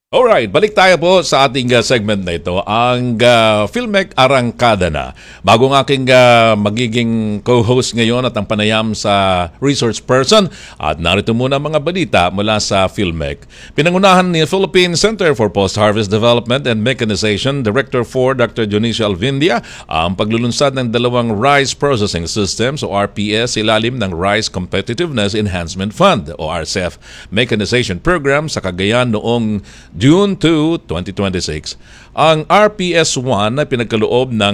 Alright, balik tayo po sa ating segment na ito, ang Filmec Arangkada na. Bago ng aking magiging co-host ngayon at ang panayam sa resource person, at narito muna mga balita mula sa Filmec. Pinangunahan ni Philippine Center for Post-Harvest Development and Mechanization, Director 4 Dr. Dionisio Alvindia, ang paglulunsad ng dalawang Rice Processing Systems o RPS ilalim ng Rice Competitiveness Enhancement Fund o RCEF Mechanization Program sa Cagayan noong June 2, 2026. Ang RPS-1 ay pinagkaloob ng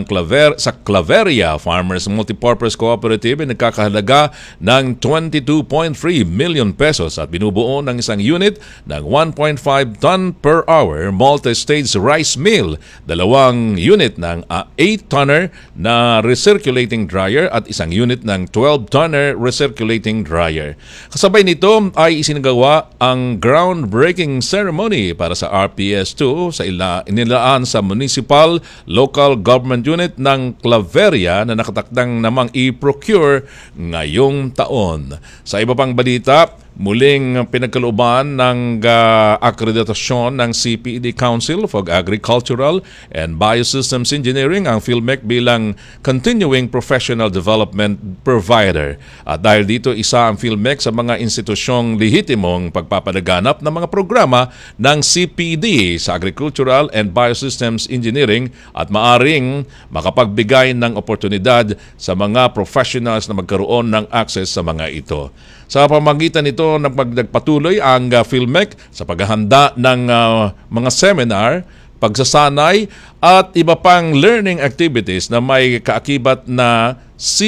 Claveria Farmers Multipurpose Cooperative ay nagkakahalaga ng 22.3 million pesos at binubuo ng isang unit ng 1.5 ton per hour multi-stage rice mill, dalawang unit ng 8-tonner na recirculating dryer at isang unit ng 12-tonner recirculating dryer. Kasabay nito ay isinagawa ang groundbreaking ceremony para sa RPS-2 sa inilaan sa Municipal Local Government Unit ng Claveria na nakatakdang namang i-procure ngayong taon. Sa iba pang balita, muling pinagkalooban ng akreditasyon ng CPED Council for Agricultural and Biosystems Engineering ang Filmec bilang Continuing Professional Development Provider. At dahil dito, isa ang Filmec sa mga institusyong lehitimong pagpapalaganap ng mga programa ng CPED sa Agricultural and Biosystems Engineering at maaring makapagbigay ng oportunidad sa mga professionals na magkaroon ng access sa mga ito. Sa pamamagitan nito, nagpatuloy ang Filmec sa paghahanda ng mga seminar, pagsasanay at iba pang learning activities na may kaakibat na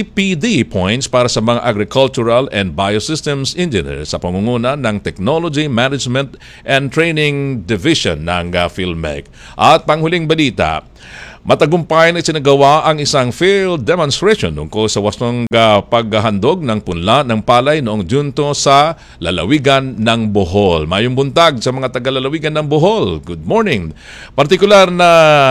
CPD points para sa mga agricultural and biosystems engineers sa pangunguna ng Technology Management and Training Division ng Filmec. At panghuling balita, matagumpay na isinagawa ang isang field demonstration tungkol sa wastong paghahandog ng punla ng palay noong Junto sa lalawigan ng Bohol. Mayong buntag sa mga taga-lalawigan ng Bohol. Good morning. Partikular na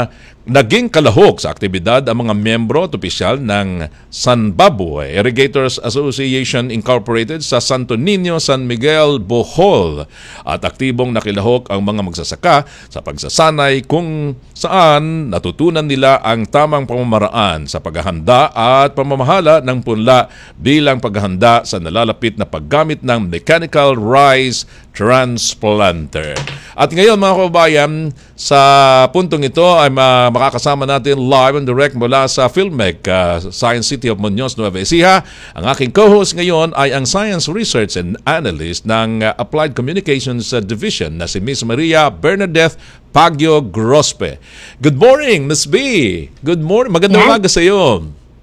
naging kalahok sa aktibidad ang mga miyembro at opisyal ng Sanbabuey Irrigators Association Incorporated sa Santo Niño, San Miguel, Bohol. At aktibong nakilahok ang mga magsasaka sa pagsasanay kung saan natutunan nila ang tamang pamamaraan sa paghahanda at pamamahala ng punla bilang paghahanda sa nalalapit na paggamit ng mechanical rice transplanter. At ngayon mga kababayan, sa puntong ito ay makakasama natin live and direct mula sa Filmec, Science City of Muñoz, Nueva Ecija. Ang aking co-host ngayon ay ang Science Research and Analyst ng Applied Communications Division na si Miss Maria Bernadette Pagyo Grospe. Good morning, Miss B. Good morning. Magandang umaga sa iyo.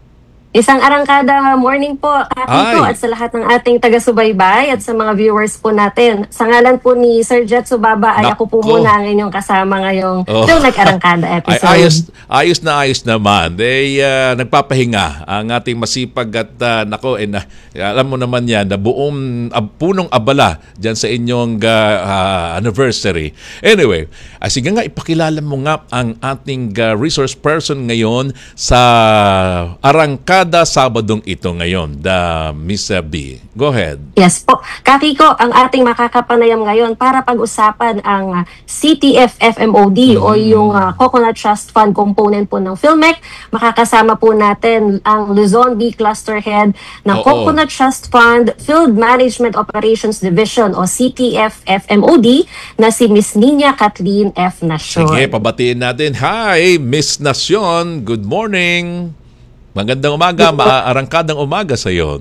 Isang arangkada morning po, Kakito, at sa lahat ng ating taga-subaybay at sa mga viewers po natin. Sa ngalan po ni Sir Jet Subaba ay ako po muna ang inyong kasama ngayong nag-arangkada episode. Ayos naman. Nagpapahinga ang ating masipag at alam mo naman yan, na buong punong abala dyan sa inyong anniversary. Anyway, sige nga, ipakilala mo nga ang ating resource person ngayon sa arangkada Sabadong ito ngayon, Miss B. Go ahead. Yes po. Kakiko, ang ating makakapanayam ngayon para pag-usapan ang CTF-FMOD o yung Coconut Trust Fund component po ng Filmec. Makakasama po natin ang Luzon B Cluster Head ng Coconut Trust Fund Field Management Operations Division o CTF-FMOD na si Miss Nina Kathleen F. Nacion. Sige, pabatiin natin. Hi, Miss Nacion. Good morning. Magandang umaga, arangkadang umaga sa iyo.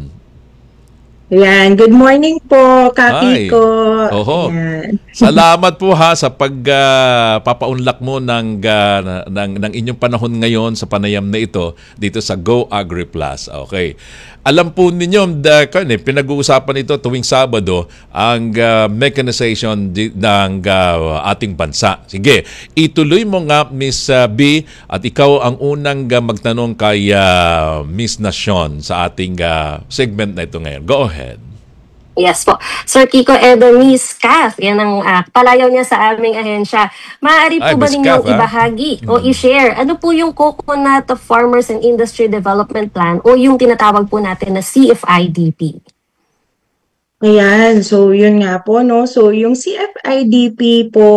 Yan, good morning po, Kakiko. Oho. Salamat po sa pagpapaunlak mo ng inyong panahon ngayon sa panayam na ito dito sa Go Agri Plus. Okay. Alam po ninyo, pinag-uusapan ito tuwing Sabado ang mechanization ng ating bansa. Sige, ituloy mo nga, Miss B, at ikaw ang unang magtanong kay Miss Nacion sa ating segment na ito ngayon. Go ahead. Yes po. Sir Kiko Miss Kath, yan ang palayaw niya sa aming ahensya. Maaari po ba ninyong ibahagi o i-share ano po yung Coconut Farmers and Industry Development Plan o yung tinatawag po natin na CFIDP? Ayan, so yun nga po, no? So yung CFIDP po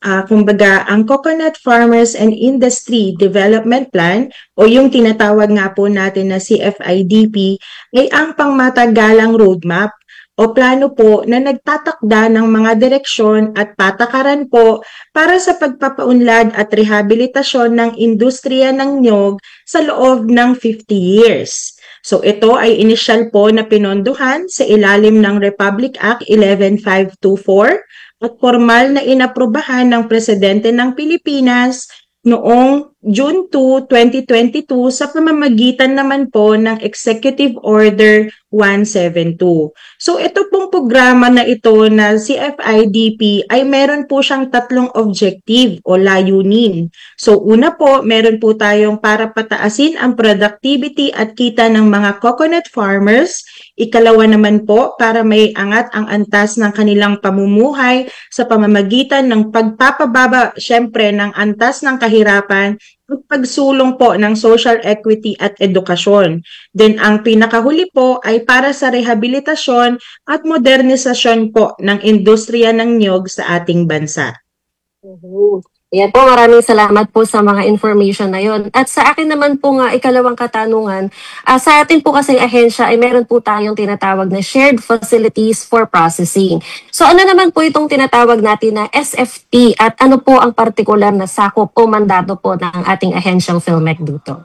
Kumbaga, ang Coconut Farmers and Industry Development Plan o yung tinatawag nga po natin na CFIDP ay ang pangmatagalang roadmap o plano po na nagtatakda ng mga direksyon at patakaran po para sa pagpapaunlad at rehabilitasyon ng industriya ng niyog sa loob ng 50 years. So ito ay inisyal po na pinondohan sa ilalim ng Republic Act 11524 at formal na inaprubahan ng Presidente ng Pilipinas noong June 2, 2022 sa pamamagitan naman po ng Executive Order 172. So ito pong programa na ito na CFIDP ay meron po siyang tatlong objective o layunin. So una po, meron po tayong para pataasin ang productivity at kita ng mga coconut farmers. Ikalawa naman po, para may angat ang antas ng kanilang pamumuhay sa pamamagitan ng pagpapababa syempre ng antas ng kahirapan at pagsulong po ng social equity at edukasyon. Then ang pinakahuli po ay para sa rehabilitasyon at modernisasyon po ng industriya ng niyog sa ating bansa. Yan po, maraming salamat po sa mga information na yon. At sa akin naman po nga, ikalawang katanungan, sa atin po kasing ahensya ay meron po tayong tinatawag na Shared Facilities for Processing. So ano naman po itong tinatawag natin na SFP at ano po ang partikular na sakop o mandato po ng ating ahensyang PhilMec dito?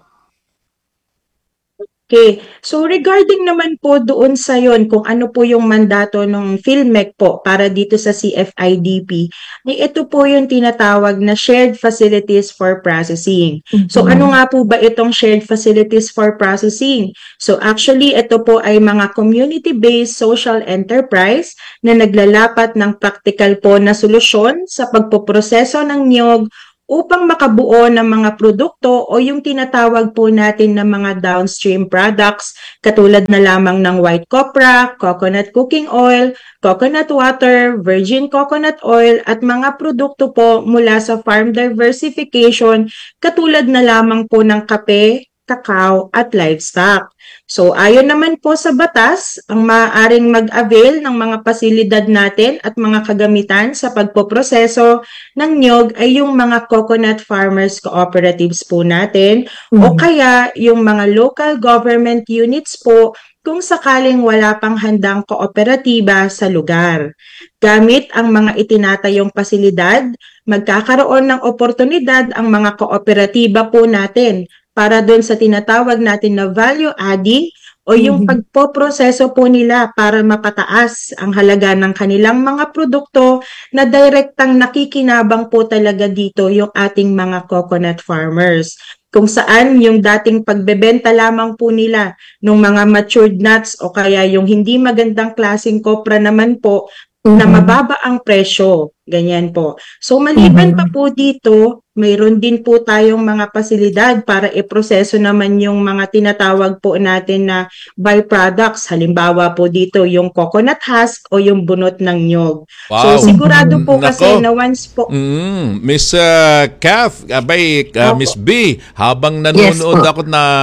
Okay, so regarding naman po doon sa yon kung ano po yung mandato ng PhilMec po para dito sa CFIDP, ay ito po yung tinatawag na Shared Facilities for Processing. So ano nga po ba itong Shared Facilities for Processing? So actually ito po ay mga community-based social enterprise na naglalapat ng practical po na solusyon sa pagpoproseso ng niyog upang makabuo ng mga produkto o yung tinatawag po natin na mga downstream products katulad na lamang ng white copra, coconut cooking oil, coconut water, virgin coconut oil at mga produkto po mula sa farm diversification katulad na lamang po ng kape, kakao at livestock. So ayon naman po sa batas, ang maaaring mag-avail ng mga pasilidad natin at mga kagamitan sa pagpoproseso ng niyog ay yung mga coconut farmers cooperatives po natin o kaya yung mga local government units po kung sakaling wala pang handang kooperatiba sa lugar. Gamit ang mga itinatayong pasilidad, magkakaroon ng oportunidad ang mga kooperatiba po natin para doon sa tinatawag natin na value adding o yung pagpoproseso po nila para mapataas ang halaga ng kanilang mga produkto na direktang nakikinabang po talaga dito yung ating mga coconut farmers. Kung saan yung dating pagbebenta lamang po nila ng mga matured nuts o kaya yung hindi magandang klaseng kopra naman po na mababa ang presyo. Ganyan po. So maliban pa po dito, mayroon din po tayong mga pasilidad para iproseso naman yung mga tinatawag po natin na byproducts. Halimbawa po dito yung coconut husk o yung bunot ng niyog. Wow. So sigurado po kasi Nako. na once po... Miss Kath, Miss B, habang nanonood Yes po. ako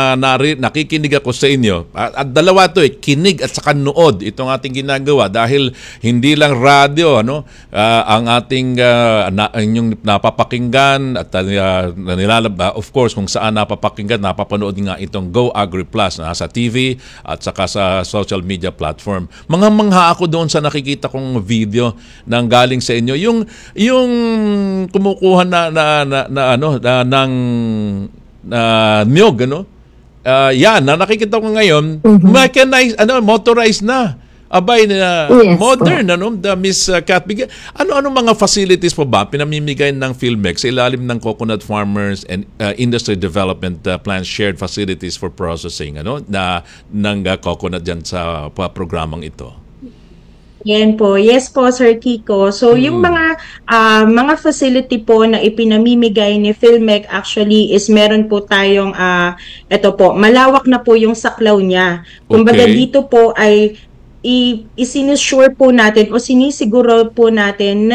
nakikinig ako sa inyo. At dalawa to kinig at saka nood itong ating ginagawa dahil hindi lang radyo ang ating inyong napapakinggan at of course kung saan napapakinggan, napapanood nga itong Go Agri Plus sa TV at saka sa social media platform. Mangha ako doon sa nakikita kong video nang galing sa inyo yung kumukuha ng niyog yan na nakikita ko ngayon mechanized motorized na. Abay na Yes, modern, the Miss Kat. Ano mga facilities po ba pinamimigay ng PhilMec sa ilalim ng Coconut Farmers and Industry Development Plan Shared Facilities for Processing ng coconut dyan sa programang ito? Yan po. Yes po, Sir Kiko. So, yung mga facility po na ipinamimigay ni PhilMec actually is meron po tayong, ito po, malawak na po yung saklaw niya. Kumbaga Okay. dito po ay isinisure po natin o sinisiguro po natin na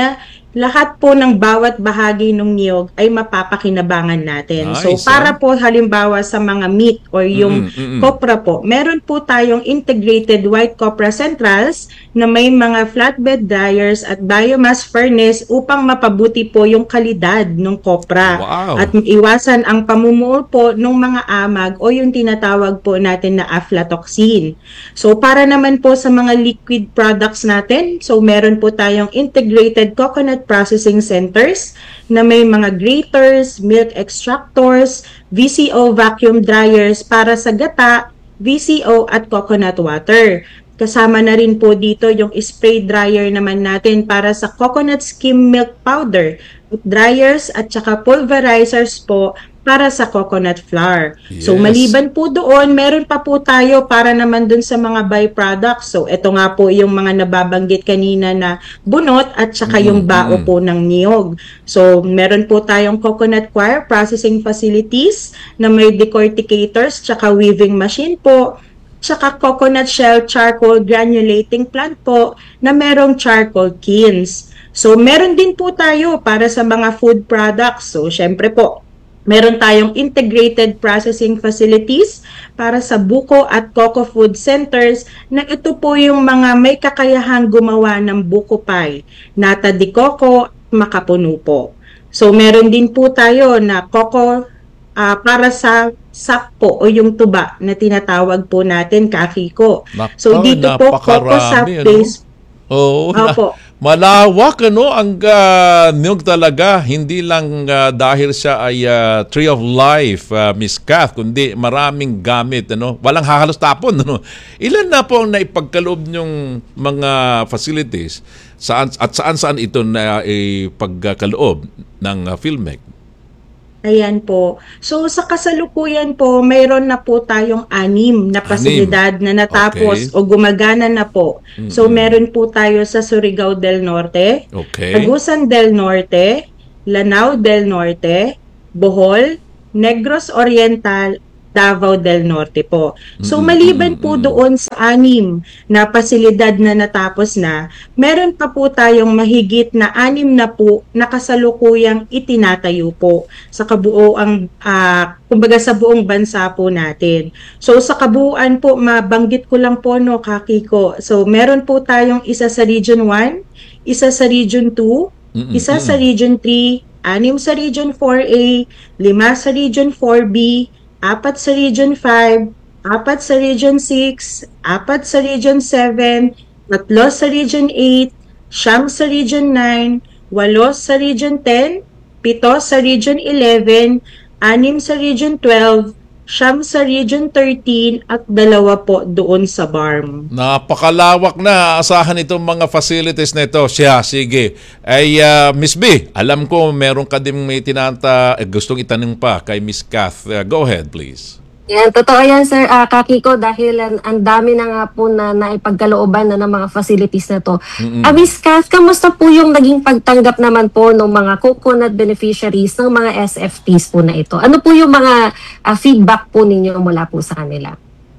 lahat po ng bawat bahagi ng niyog ay mapapakinabangan natin. So Nice, para po halimbawa sa mga meat or yung copra po, meron po tayong integrated white copra centrals na may mga flatbed dryers at biomass furnace upang mapabuti po yung kalidad ng copra. Wow. At iwasan ang pamumuo po ng mga amag o yung tinatawag po natin na aflatoxin. So para naman po sa mga liquid products natin, so meron po tayong integrated coconut processing centers na may mga graters, milk extractors, VCO vacuum dryers para sa gata, VCO at coconut water. Kasama na rin po dito yung spray dryer naman natin para sa coconut skim milk powder, dryers at saka pulverizers po para sa coconut flour. So Yes. maliban po doon, meron pa po tayo para naman dun sa mga byproducts. So ito nga po yung mga nababanggit kanina na bunot at saka yung bao po ng niyog. So meron po tayong coconut coir processing facilities na may decorticators tsaka weaving machine po. Tsaka coconut shell charcoal granulating plant po na merong charcoal kilns. So meron din po tayo para sa mga food products. So syempre po, meron tayong integrated processing facilities para sa buko at coco food centers na ito po yung mga may kakayahang gumawa ng buko pie, nata de coco, makapuno po. So meron din po tayo na coco para sa sap po o yung tuba na tinatawag po natin kakiko. So dito po coco sap base. Oo, Opo. malawak ang niyog talaga, hindi lang dahil siya ay Tree of Life, Miss Kath, kundi maraming gamit, walang hahalos tapon. Ilan na po ang naipagkaloob niyong mga facilities at saan ito na ipagkaloob ng PhilMec? Ayan po. So sa kasalukuyan po, mayroon na po tayong 6 na pasilidad na natapos Okay. o gumagana na po. So meron po tayo sa Surigao del Norte, Okay. Agusan del Norte, Lanao del Norte, Bohol, Negros Oriental, Davao del Norte po. So maliban po doon sa 6 na pasilidad na natapos na, meron pa po tayong mahigit na 6 na po na kasalukuyang itinatayo po sa kabuoang kumbaga sa buong bansa po natin. So sa kabuuan po, mabanggit ko lang po Kakiko. So meron po tayong isa sa Region 1, isa sa Region 2, isa sa Region 3, 6 sa Region 4A, 5 sa Region 4B, 4 sa Region 5, 4 sa Region 6, 4 sa Region 7, 3 sa Region 8, 9 sa Region 9, 8 sa Region 10, 7 sa Region 11, 6 sa Region 12, 9 sa Region 13 at 2 po doon sa BARM. Napakalawak na asahan itong mga facilities na ito. Sige. Ay, Miss B, alam ko meron ka din may gustong itanong pa kay Miss Kath. Go ahead, please. Yan, totoo yan, Sir Kakiko, dahil ang dami na nga po na naipagkalooban na ng mga facilities na to. Miss Kath, kamusta po yung naging pagtanggap naman po ng mga coconut beneficiaries ng mga SFTs po na ito? Ano po yung mga feedback po ninyo mula po sa kanila?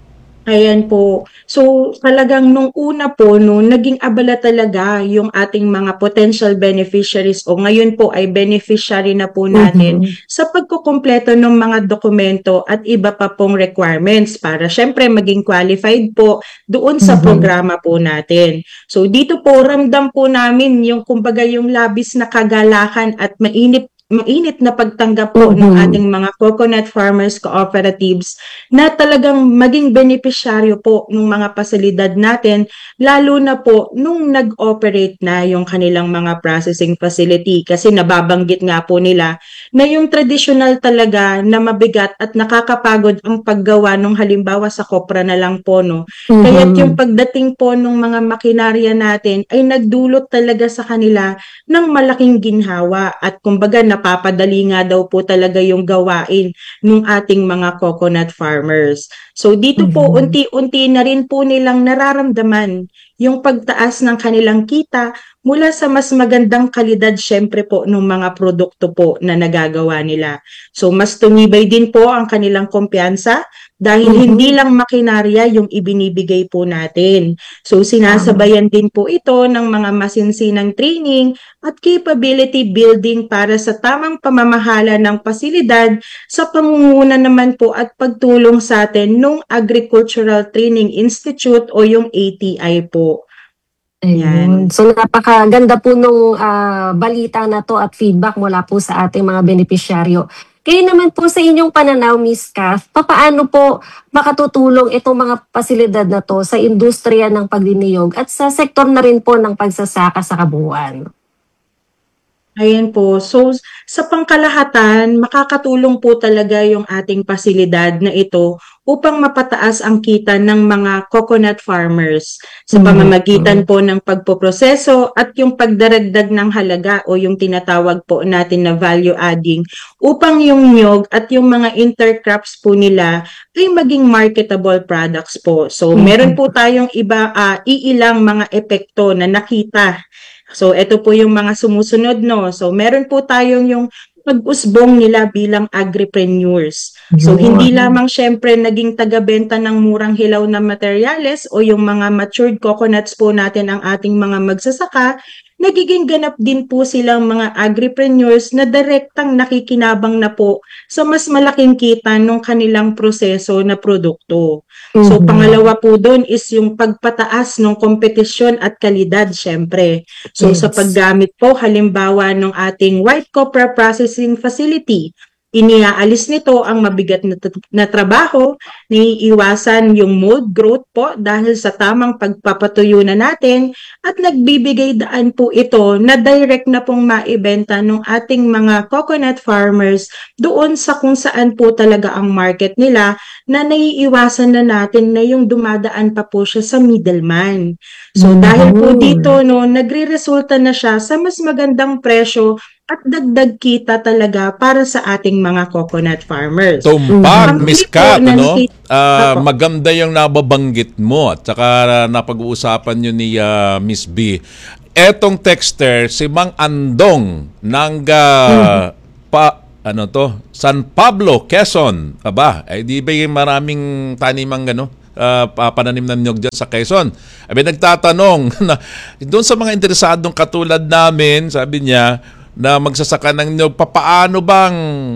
Ayan po. So talagang nung una po, naging abala talaga yung ating mga potential beneficiaries o ngayon po ay beneficiary na po natin sa pagkukumpleto ng mga dokumento at iba pa pong requirements para syempre maging qualified po doon sa programa po natin. So dito po ramdam po namin yung kumbaga yung labis na kagalakan at mainit na pagtanggap po ng ating mga coconut farmers cooperatives na talagang maging benepisyaryo po ng mga pasilidad natin, lalo na po nung nag-operate na yung kanilang mga processing facility kasi nababanggit nga po nila na yung traditional talaga na mabigat at nakakapagod ang paggawa ng halimbawa sa kopra na lang po Kaya't yung pagdating po ng mga makinarya natin ay nagdulot talaga sa kanila ng malaking ginhawa at kumbaga napapadali nga daw po talaga yung gawain ng ating mga coconut farmers. So dito po unti-unti na rin po nilang nararamdaman yung pagtaas ng kanilang kita mula sa mas magandang kalidad syempre po ng mga produkto po na nagagawa nila. So mas tumibay din po ang kanilang kumpiyansa dahil hindi lang makinarya yung ibinibigay po natin. So sinasabayan din po ito ng mga masinsinang training at capability building para sa tamang pamamahala ng pasilidad sa pangunguna naman po at pagtulong sa atin nung Agricultural Training Institute o yung ATI po. Yan. Ayun. So napakaganda po nung balita na to at feedback mula po sa ating mga benepisyaryo. Kayo naman po sa inyong pananaw, Miss Kath, papaano po makatutulong itong mga pasilidad na to sa industriya ng pagniniyog at sa sektor na rin po ng pagsasaka sa kabuuan? Ayan po. So, sa pangkalahatan, makakatulong po talaga yung ating pasilidad na ito upang mapataas ang kita ng mga coconut farmers sa pamamagitan po ng pagpoproseso at yung pagdaragdag ng halaga o yung tinatawag po natin na value adding upang yung niyog at yung mga intercrops po nila ay maging marketable products po. So, meron po tayong iilang mga epekto na nakita. So, ito po yung mga sumusunod, no? So, meron po tayong yung pag-usbong nila bilang agripreneurs. So, hindi lamang syempre naging taga-benta ng murang hilaw na materyales o yung mga matured coconuts po natin ang ating mga magsasaka, nagiging ganap din po silang mga agripreneurs na direktang nakikinabang na po sa mas malaking kita ng kanilang proseso na produkto. So, pangalawa po doon is yung pagpataas ng kompetisyon at kalidad, syempre. So, sa paggamit po, halimbawa ng ating white copra processing facility, iniaalis nito ang mabigat na trabaho, naiiwasan yung mold growth po dahil sa tamang pagpapatuyo na natin at nagbibigay daan po ito na direct na pong maibenta ng ating mga coconut farmers doon sa kung saan po talaga ang market nila na naiiwasan na natin na yung dumadaan pa po siya sa middleman. So dahil po dito no, nagre-resulta na siya sa mas magandang presyo at dagdag kita talaga para sa ating mga coconut farmers. Tumpak, Miss Kat, ano? Opo. Maganda yung nababanggit mo at saka napag-uusapan nyo ni Miss B. Etong texter, si Mang Andong ng San Pablo, Quezon. Aba, di ba yung maraming tanimang pananim ng nyog dyan sa Quezon? Nagtatanong na doon sa mga interesadong katulad namin, sabi niya, na magsasaka ng nyog, paano bang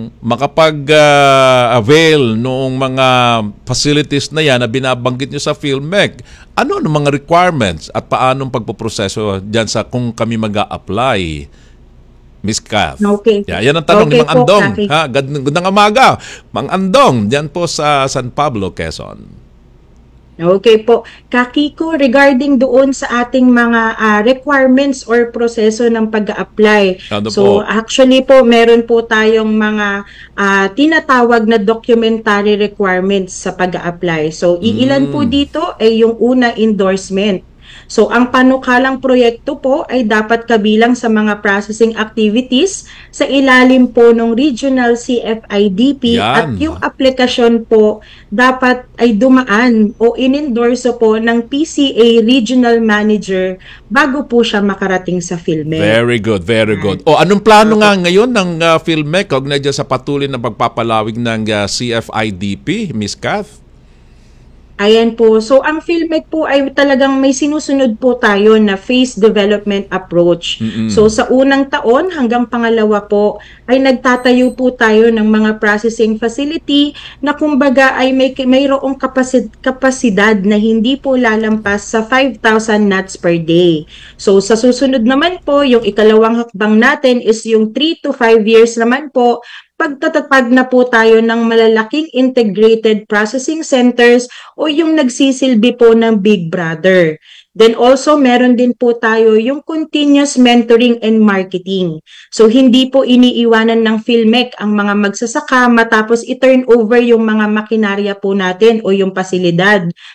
makapag-avail noong mga facilities na yan na binabanggit nyo sa PhilMec? Ano ang mga requirements at paanong pagpoproseso dyan sa kung kami mag-a-apply? Miss Kath. Okay. Yan ang tanong ni Okay Mang po, Andong. Kaki. Gandang umaga. Mang Andong, dyan po sa San Pablo, Quezon. Okay po. Kakiko, regarding doon sa ating mga requirements or proseso ng pag-a-apply. Ano So po? actually po, meron po tayong mga tinatawag na documentary requirements sa pag-a-apply. So iilan po dito ay yung una, endorsement. So ang panukalang proyekto po ay dapat kabilang sa mga processing activities sa ilalim po ng Regional CFIDP at Yan. yung aplikasyon po dapat ay dumaan o inendorso po ng PCA Regional Manager bago po siya makarating sa PhilMec. Very good, very good. O anong plano nga ngayon ng PhilMec kaugnay dyan sa patuloy na pagpapalawig ng CFIDP, Miss Kath? Ayan po. So, ang PhilMec po ay talagang may sinusunod po tayo na phase development approach. So, sa unang taon hanggang pangalawa po ay nagtatayo po tayo ng mga processing facility na kumbaga ay mayroong kapasidad na hindi po lalampas sa 5,000 nuts per day. So, sa susunod naman po, yung ikalawang hakbang natin is yung 3 to 5 years naman po, pagtatatag na po tayo ng malalaking integrated processing centers o yung nagsisilbi po ng Big Brother. Then also, meron din po tayo yung continuous mentoring and marketing. So, hindi po iniiwanan ng PhilMec ang mga magsasaka matapos i-turn over yung mga makinarya po natin o yung pasilidad.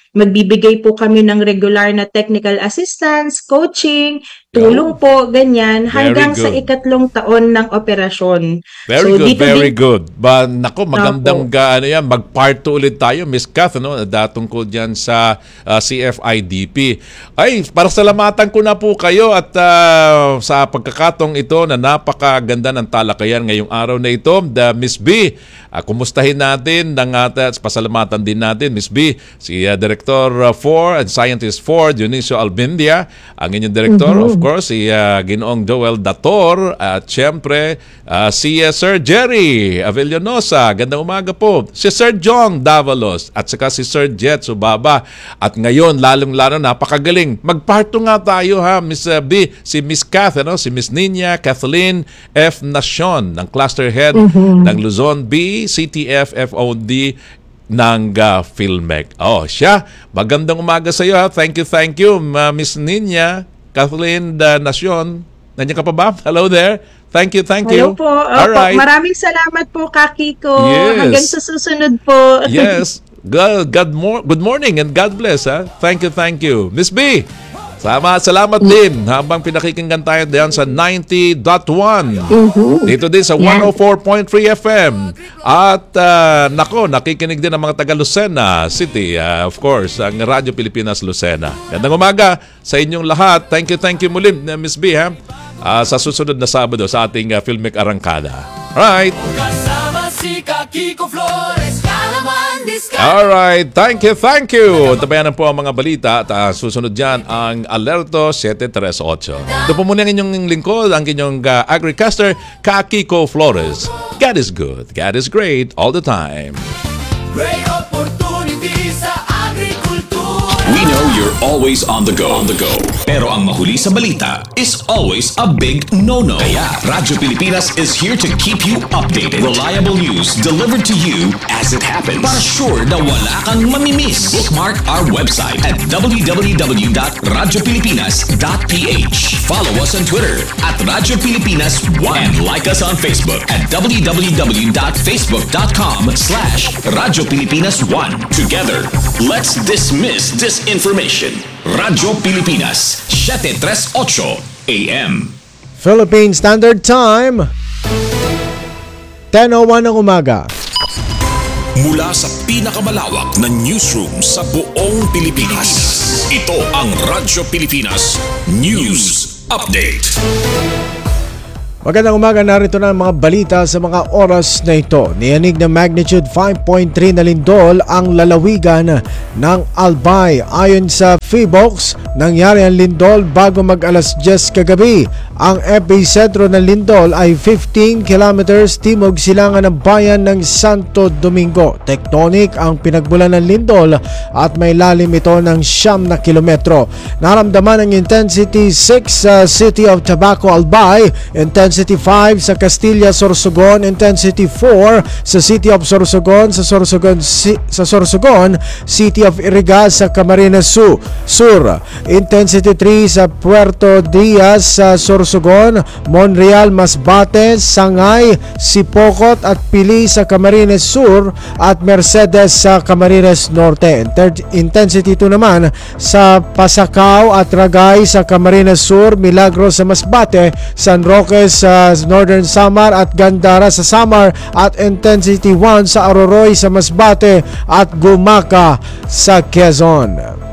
Magbibigay po kami ng regular na technical assistance, coaching, tulong po, ganyan, hanggang sa good. 3 taon ng operasyon. Very So, good, dito very din- good. Nako, magandang mag-part 2 ulit tayo, Miss Kath, datungkol dyan sa CFIDP. Ay, para salamatan ko na po kayo at sa pagkakatong ito na napakaganda ng talakayan ngayong araw na ito. Miss B, kumustahin natin pasalamatan din natin, Miss B, si Director 4 and Scientist 4, Dionisio Albindia, ang inyong Director, of course, si Ginoong Joel Dator, at syempre, si Sir Jerry Avellanosa, gandang umaga po, si Sir John Davalos, at saka si Sir Jet Subaba. At ngayon, lalong-lalo, napakagaling. Magparto nga tayo, ha, Miss B, si Miss Kath, si Miss Nina Kathleen F. Nacion, ng Cluster Head ng Luzon B, CTF FOD ng PhilMec. Siya, magandang umaga sa iyo, ha. Thank you, Miss Nina Kathleen Nacion. Nandiyan ka pa ba? Hello there. Thank you. Hello po. All right. Maraming salamat po, Kakiko. Yes. Hanggang sa susunod po. Yes. Good morning and God bless. Ha? Thank you. Miss B, salamat din habang pinakikinggan tayo diyan sa 90.1. Dito din sa 104.3 FM. At nakikinig din ang mga taga Lucena City, of course, ang Radyo Pilipinas Lucena. Gandang umaga sa inyong lahat. Thank you muli, Miss B, ha? Sa susunod na Sabado sa ating PhilMec Arangkada. Right. Kasama si Kiko Flores, Kalaman Discount. Alright, thank you. Tabayan po ang mga balita at susunod dyan ang Alerto 738. Ito po muna ang inyong lingkod, ang inyong agricaster, Kiko Flores. God is good, God is great, all the time. Great opportunity sa agrikultura. We know you're always on the go. Pero ang mahuli sa balita is always a big no-no. Kaya Radyo Pilipinas is here to keep you updated. Reliable news delivered to you as it happens. Para sure na wala kang mamimiss. Bookmark our website at www.radiopilipinas.ph. Follow us on Twitter at Radyo Pilipinas 1 and like us on Facebook at www.facebook.com/Radyo Pilipinas 1. Together, let's dismiss disinformation. Radyo Pilipinas, 738 AM. Philippine Standard Time, 10:01 ng umaga. Mula sa pinakamalawak na newsroom sa buong Pilipinas, ito ang Radyo Pilipinas News Update. Magandang umaga, narito na ang mga balita sa mga oras na ito. Niyanig na magnitude 5.3 na lindol ang lalawigan ng Albay. Ayon sa PHIVOLCS, nangyari ang lindol bago mag-alas 10 kagabi. Ang epicentro ng lindol ay 15 kilometers timog silangan ng bayan ng Santo Domingo. Tectonic ang pinagmulan ng lindol at may lalim ito ng 9 na kilometro. Naramdaman ang intensity 6 sa City of Tabaco, Albay, intensity 5 sa Castilla, Sorsogon, intensity 4 sa City of Sorsogon, sa Sorsogon, City of Iriga sa Camarines Sur, intensity 3 sa Puerto Diaz sa Sorsogon, Monreal, Masbate, Sangay, Sipocot at Pili sa Camarines Sur at Mercedes sa Camarines Norte. Intensity 2 naman sa Pasacao at Ragay sa Camarines Sur, Milagros sa Masbate, San Roque sa Northern Samar at Gandara sa Samar at intensity 1 sa Aroroy sa Masbate at Gumaca sa Quezon.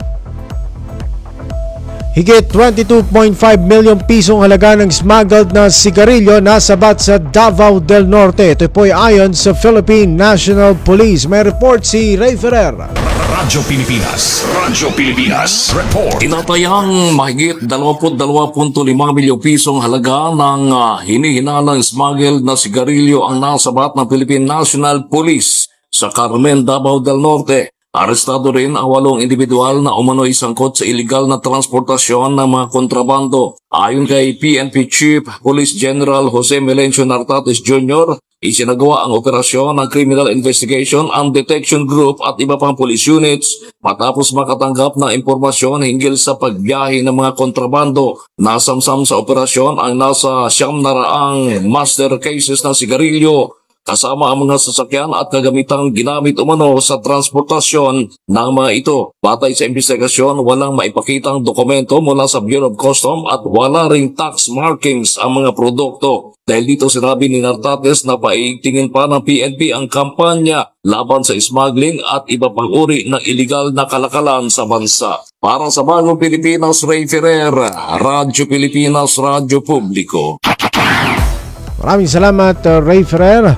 Higit 22.5 milyong pisong halaga ng smuggled na sigarilyo nasabat sa Davao del Norte. Ito po ay ayon sa Philippine National Police. May report si Ray Ferrer. Radyo Pilipinas Report. Tinatayang mahigit 22.5 milyong pisong halaga ng hinihinalang smuggled na sigarilyo ang nasabat ng Philippine National Police sa Carmen, Davao del Norte. Arestado rin ang 8 individual na umano'y sangkot sa iligal na transportasyon ng mga kontrabando. Ayon kay PNP Chief Police General Jose Melencio Nartates Jr., isinagawa ang operasyon ng Criminal Investigation and Detection Group at iba pang police units matapos makatanggap ng impormasyon hinggil sa pagbiyahe ng mga kontrabando. Nasamsam sa operasyon ang nasa 900 master cases ng sigarilyo, kasama ang mga sasakyan at kagamitang ginamit umano sa transportasyon ng mga ito. Batay sa investigasyon, walang maipakitang dokumento mula sa Bureau of Customs at wala ring tax markings ang mga produkto. Dahil dito sinabi ni Nartates na paigtingin pa ng PNP ang kampanya laban sa smuggling at iba pang uri ng iligal na kalakalan sa bansa. Para sa Bagong Pilipinas, Ray Ferrer, Radyo Pilipinas, Radyo Publiko. Maraming salamat, Ray Ferrer.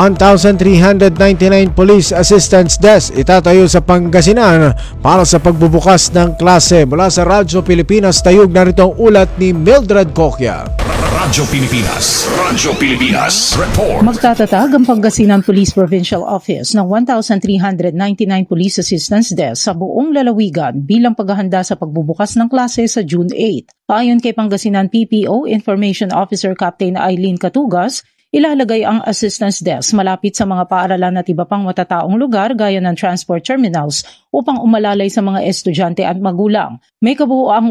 1,399 Police Assistance Desk itatayo sa Pangasinan para sa pagbubukas ng klase. Mula sa Radyo Pilipinas, tayog narito ang ulat ni Mildred Cocchia. Radyo Pilipinas Report. Magtatatag ang Pangasinan Police Provincial Office ng 1,399 Police Assistance Desk sa buong lalawigan bilang paghahanda sa pagbubukas ng klase sa June 8. Ayon kay Pangasinan PPO Information Officer Captain Eileen Catugas, ilalagay ang assistance desk malapit sa mga paaralan at iba pang matataong lugar gaya ng transport terminals upang umalalay sa mga estudyante at magulang. May kabuuang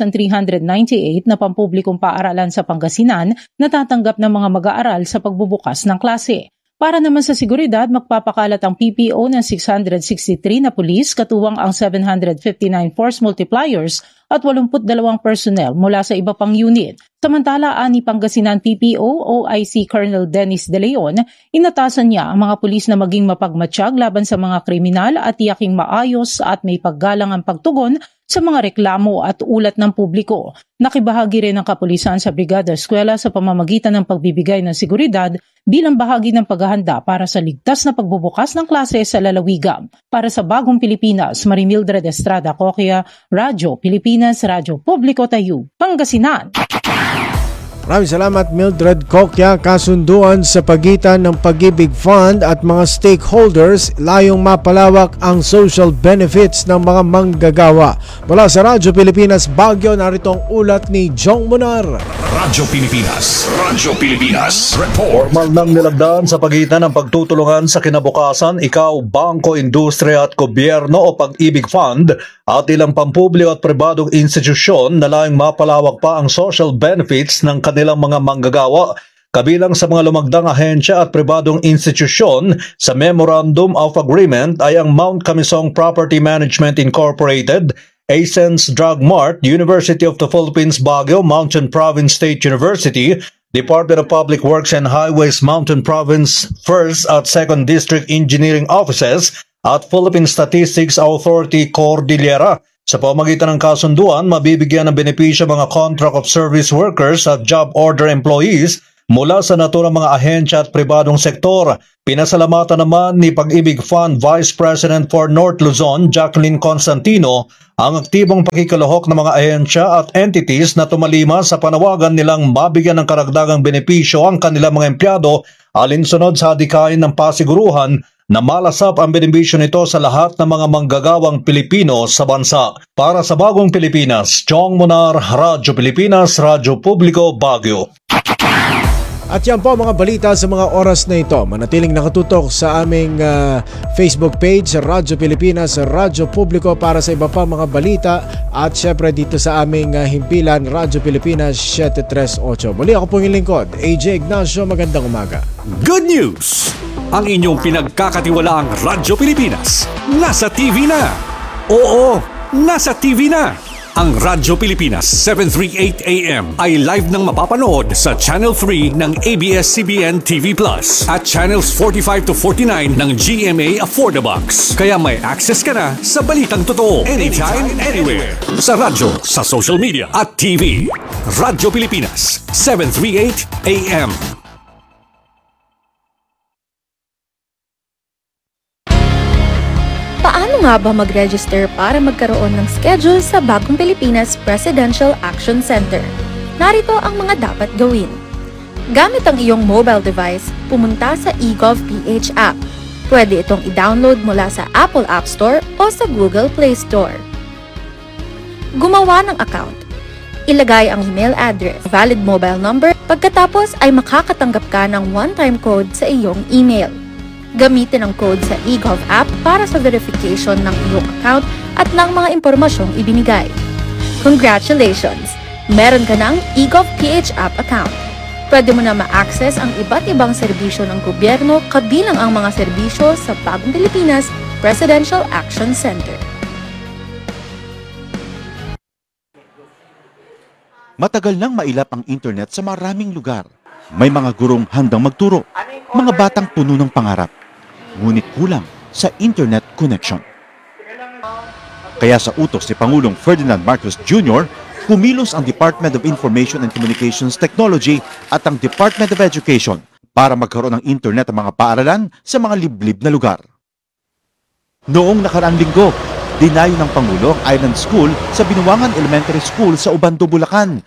1,398 na pampublikong paaralan sa Pangasinan na tatanggap ng mga mag-aaral sa pagbubukas ng klase. Para naman sa seguridad, magpapakalat ang PPO ng 663 na pulis, katuwang ang 759 force multipliers at 82 personnel mula sa iba pang unit. Samantala, ani Pangasinan PPO OIC Colonel Dennis De Leon, inatasan niya ang mga pulis na maging mapagmatsyag laban sa mga kriminal at tiyaking maayos at may paggalang ang pagtugon sa mga reklamo at ulat ng publiko. Nakibahagi rin ang kapulisan sa Brigada Eskwela sa pamamagitan ng pagbibigay ng seguridad bilang bahagi ng paghahanda para sa ligtas na pagbubukas ng klase sa lalawigan. Para sa Bagong Pilipinas, Marimildred Estrada Cocchia, Radyo Pilipinas, Radyo Publiko Tayo, Pangasinan. Maraming salamat, Mildred Cocchia. Kasunduan sa pagitan ng Pag-ibig Fund at mga stakeholders layong mapalawak ang social benefits ng mga manggagawa. Mula sa Radyo Pilipinas Baguio, narito ang ulat ni Jong Munar. Radyo Pilipinas Report. Formal nang nilagdaan sa pagitan ng pagtutulungan sa kinabukasan, ikaw, bangko, industriya at gobyerno o Pag-ibig Fund at ilang pampubliko at pribadong institusyon na layong mapalawak pa ang social benefits ng kanilang mga manggagawa. Kabilang sa mga lumagdang ahensya at pribadong institusyon sa Memorandum of Agreement ay ang Mount Kamisong Property Management Incorporated, Ascens Drug Mart, University of the Philippines Baguio, Mountain Province State University, Department of Public Works and Highways Mountain Province 1st at 2nd District Engineering Offices at Philippine Statistics Authority Cordillera. Sa pamagitan ng kasunduan, mabibigyan ng benepisyo mga contract of service workers at job order employees mula sa naturang mga ahensya at pribadong sektor. Pinasalamatan naman ni Pag-ibig Fund Vice President for North Luzon, Jacqueline Constantino, ang aktibong pakikiluhok ng mga ahensya at entities na tumalima sa panawagan nilang mabigyan ng karagdagang benepisyo ang kanilang mga empleyado alinsunod sa adikain ng pasiguruhan na malasap ang benepisyo nito sa lahat ng mga manggagawang Pilipino sa bansa. Para sa Bagong Pilipinas, Jong Munar, Radyo Pilipinas, Radyo Publiko, Baguio. At yan po mga balita sa mga oras na ito. Manatiling nakatutok sa aming Facebook page, Radyo Pilipinas, Radyo Publiko para sa iba pa mga balita. At syempre dito sa aming himpilan, Radyo Pilipinas 738. Muli ako pong ilingkod, AJ Ignacio. Magandang umaga. Good news! Ang inyong pinagkakatiwalaang Radyo Pilipinas nasa TV na. Oo, nasa TV na. Ang Radyo Pilipinas 738 AM ay live nang mapapanood sa Channel 3 ng ABS-CBN TV Plus at Channels 45 to 49 ng GMA Affordabox. Kaya may access ka na sa balitang totoo anytime, anywhere. Sa radyo, sa social media at TV. Radyo Pilipinas 738 AM. Paano nga ba mag-register para magkaroon ng schedule sa Bagong Pilipinas Presidential Action Center? Narito ang mga dapat gawin. Gamit ang iyong mobile device, pumunta sa eGov.ph app. Pwede itong i-download mula sa Apple App Store o sa Google Play Store. Gumawa ng account. Ilagay ang email address, valid mobile number, pagkatapos ay makakatanggap ka ng one-time code sa iyong email. Gamitin ang code sa eGov app para sa verification ng iyong account at ng mga impormasyong ibinigay. Congratulations! Meron ka ng eGov.ph app account. Pwede mo na ma-access ang iba't ibang serbisyo ng gobyerno kabilang ang mga serbisyo sa Bagong Pilipinas Presidential Action Center. Matagal nang mailap ang internet sa maraming lugar. May mga gurong handang magturo, mga batang puno ng pangarap. Ngunit kulang sa internet connection. Kaya sa utos ni Pangulong Ferdinand Marcos Jr., kumilos ang Department of Information and Communications Technology at ang Department of Education para magkaroon ng internet ang mga paaralan sa mga liblib na lugar. Noong nakaraang linggo, dinayo ng Pangulo ang Island School sa Binuangan Elementary School sa Ubando, Bulacan.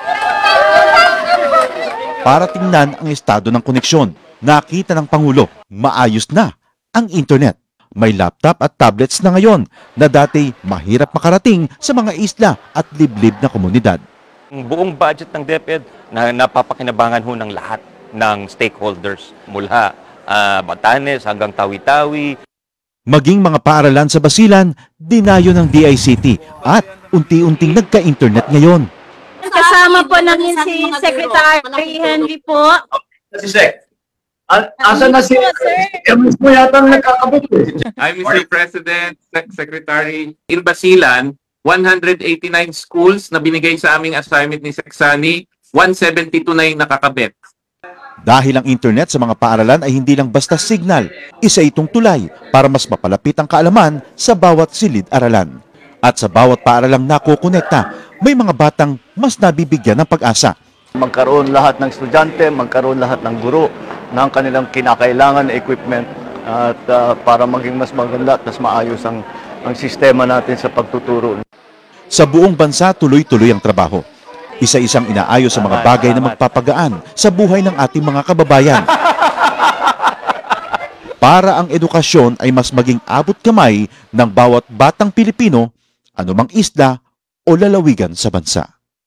Para tingnan ang estado ng koneksyon, nakita ng Pangulo, maayos na ang internet. May laptop at tablets na ngayon na dati mahirap makarating sa mga isla at liblib na komunidad. Ang buong budget ng DepEd na napapakinabangan ho ng lahat ng stakeholders mula Batanes hanggang Tawi-Tawi. Maging mga paaralan sa Basilan, dinayo ng DICT at unti-unting nagka-internet ngayon. Kasama po namin si Secretary Henry po. Si Sec. Asa na si MS mo yata nagkakabot eh. I'm Mr. President, Secretary. In Basilan, 189 schools na binigay sa aming assignment ni Seksani, 172 na yung nakakabit. Dahil ang internet sa mga paaralan ay hindi lang basta signal, isa itong tulay para mas mapalapit ang kaalaman sa bawat silid-aralan. At sa bawat paaralang nakukonekta, may mga batang mas nabibigyan ng pag-asa. Magkaroon lahat ng estudyante, magkaroon lahat ng guro ng kanilang kinakailangan na equipment at para maging mas maganda at mas maayos ang sistema natin sa pagtuturo. Sa buong bansa, tuloy-tuloy ang trabaho. Isa-isang inaayos sa mga bagay na magpapagaan sa buhay ng ating mga kababayan. Para ang edukasyon ay mas maging abot kamay ng bawat batang Pilipino, anumang isla o lalawigan sa bansa.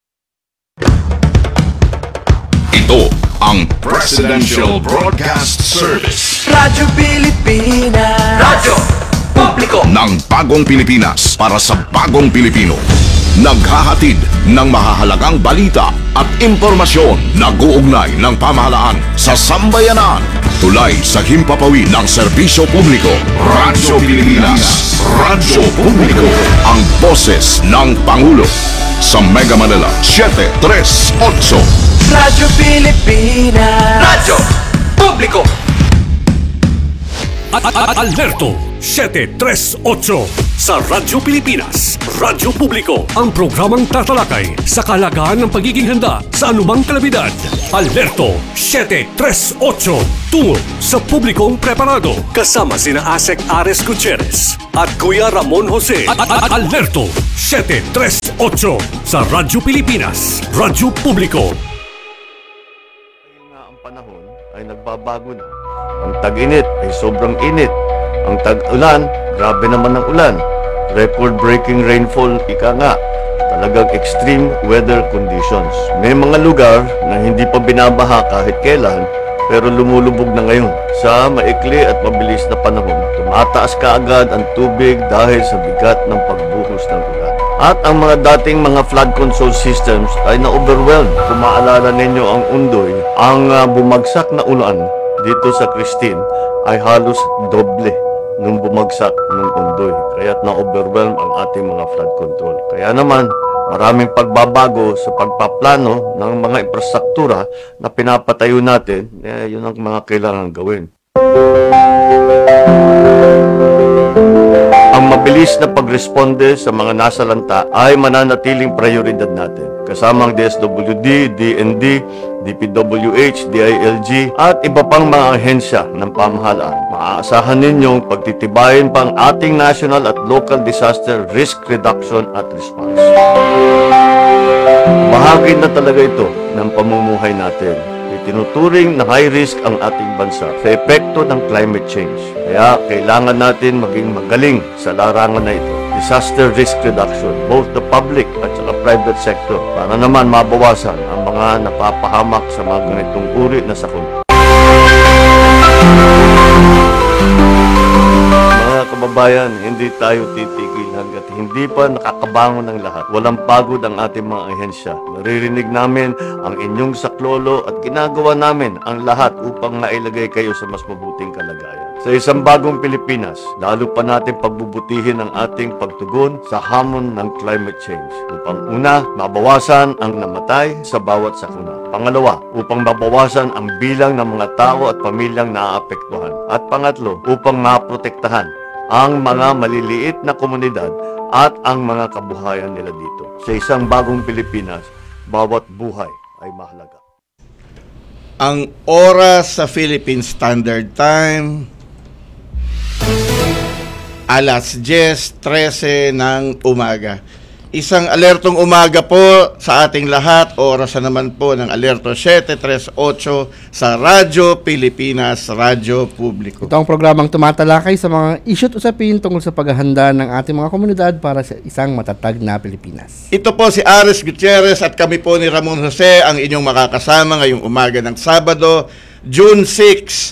Ito ang Presidential Broadcast Service. Radyo Pilipinas. Radyo Publiko Ng bagong Pilipinas para sa bagong Pilipino. Naghahatid ng mahahalagang balita at impormasyon na guugnay ng pamahalaan sa sambayanan. Tulay sa himpapawid ng serbisyo publiko. Radyo Pilipinas. Radyo Publiko. Ang boses ng Pangulo. Sa Mega Manila, 738. Radyo Pilipinas. Radyo Publiko. Alerto 738 sa Radyo Pilipinas, Radyo Publiko, ang programang tatalakay sa kalagahan ng pagiging handa sa anumang kalamidad. Alerto 738 tungo sa publikong preparado kasama sina Asek Ares Gutierrez at Kuya Ramon Jose. Alerto 738 sa Radyo Pilipinas, Radyo Publiko. Ang panahon ay nagbabago na. Ang tag-init ay sobrang init. Ang tag-ulan, grabe naman ang ulan. Record-breaking rainfall, ika nga. Talagang extreme weather conditions. May mga lugar na hindi pa binabaha kahit kailan, pero lumulubog na ngayon. Sa maikli at mabilis na panahon, tumataas kaagad ang tubig dahil sa bigat ng pagbuhos ng ulan. At ang mga dating mga flood control systems ay na-overwhelmed. Kung maalala ninyo ang Undoy, ang bumagsak na ulan dito sa Christine ay halos doble nung bumagsak ng Undoy. Kaya't na-overwhelm ang ating mga flood control. Kaya naman, maraming pagbabago sa pagpaplano ng mga infrastruktura na pinapatayo natin, yun ang mga kailangan gawin. Ang mabilis na pagresponde sa mga nasalanta ay mananatiling prioridad natin. Kasama ang DSWD, DND, DPWH, DILG at iba pang mga ahensya ng pamahalaan. Maaasahan ninyong pagtitibayin pa ang ating national at local disaster risk reduction at response. Bahagi na talaga ito ng pamumuhay natin. Itinuturing na high risk ang ating bansa sa epekto ng climate change. Kaya kailangan natin maging magaling sa larangan na ito. Disaster risk reduction, both the public at saka private sector, para naman mabawasan ang mga napapahamak sa mga ganitong uri na sakuna. Mga kababayan, bayan, hindi tayo titigil hanggat hindi pa nakakabangon ng lahat. Walang pagod ang ating mga ahensya. Naririnig namin ang inyong saklolo at ginagawa namin ang lahat upang mailagay kayo sa mas mabuting kalagayan. Sa isang bagong Pilipinas, lalo pa natin pagbubutihin ang ating pagtugon sa hamon ng climate change. Upang una, mabawasan ang namatay sa bawat sakuna. Pangalawa, upang mabawasan ang bilang ng mga tao at pamilyang naaapektuhan. At pangatlo, upang maprotektahan ang mga maliliit na komunidad at ang mga kabuhayan nila dito. Sa isang bagong Pilipinas, bawat buhay ay mahalaga. Ang oras sa Philippine Standard Time, alas 10:13 ng umaga. Isang alertong umaga po sa ating lahat. Oras na naman po ng alerto 7:38 sa Radyo Pilipinas, Radyo Publiko. Ito ang programang tumatalakay sa mga issue at usapin tungkol sa paghahanda ng ating mga komunidad para sa isang matatag na Pilipinas. Ito po si Ares Gutierrez at kami po ni Ramon Jose ang inyong makakasama ngayong umaga ng Sabado, June 6,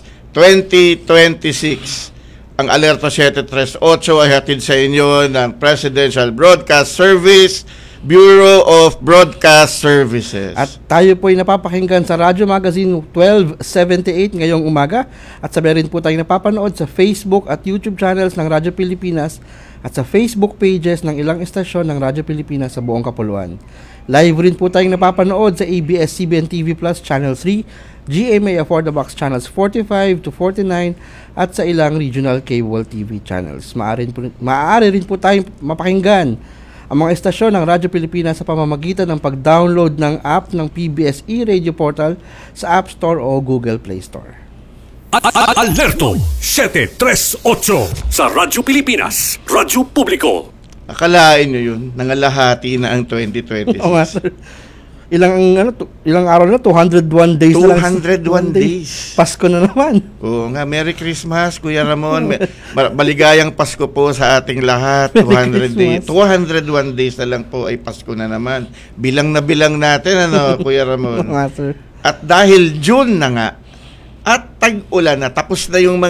2026. Ang alerto 738 ay hatid sa inyo ng Presidential Broadcast Service, Bureau of Broadcast Services. At tayo po ay napapakinggan sa Radyo Magazine 1278 ngayong umaga at sabi rin po tayo napapanood sa Facebook at YouTube channels ng Radyo Pilipinas at sa Facebook pages ng ilang estasyon ng Radyo Pilipinas sa buong kapuluan. Live rin po tayong napapanood sa ABS-CBN TV Plus Channel 3, GMA For The Box Channels 45 to 49 at sa ilang regional cable TV channels. Maaari rin po tayong mapakinggan ang mga estasyon ng Radyo Pilipinas sa pamamagitan ng pag-download ng app ng PBS e-Radio Portal sa App Store o Google Play Store. Alerto 738 sa Radyo Pilipinas, Radyo Publiko. Akalain nyo yun, nangalahati na ang 2026. Oo nga, sir. Ilang araw na, 201 days na lang. 201 days. Pasko na naman. Oo nga, Merry Christmas, Kuya Ramon. Maligayang Pasko po sa ating lahat. 201 days na lang po ay Pasko na naman. Bilang na bilang natin, Kuya Ramon. At dahil June na nga, at tag-ulan na, tapos na yung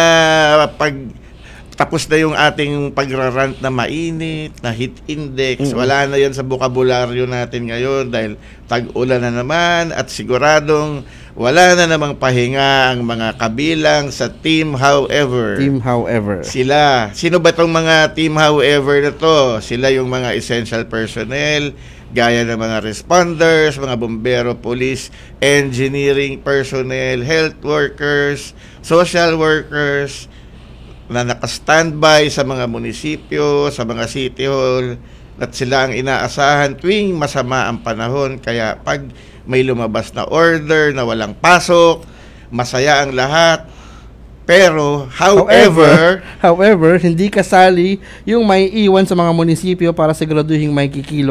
tapos na yung ating pagrarant na mainit, na heat index. Wala na yan sa bokabularyo natin ngayon dahil tag-ulan na naman at siguradong wala na namang pahinga ang mga kabilang sa Team However. Team However. Sino ba itong mga Team However na to? Sila yung mga essential personnel, gaya ng mga responders, mga bombero, police, engineering personnel, health workers, social workers, na naka-standby sa mga munisipyo, sa mga city hall, at sila ang inaasahan tuwing masama ang panahon. Kaya pag may lumabas na order na walang pasok, masaya ang lahat. Pero, however, hindi kasali yung may iwan sa mga munisipyo para siguraduhin may kikilo